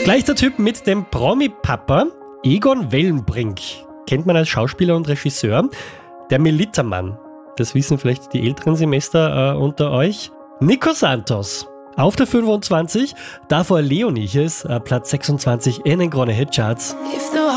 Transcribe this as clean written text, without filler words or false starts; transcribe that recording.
Gleich der Typ mit dem Promi-Papa, Egon Wellenbrink. Kennt man als Schauspieler und Regisseur. Der Melittermann. Das wissen vielleicht die älteren Semester unter euch. Nico Santos. Auf der 25, davor Leoniches, Platz 26 in den Krone Hit Charts.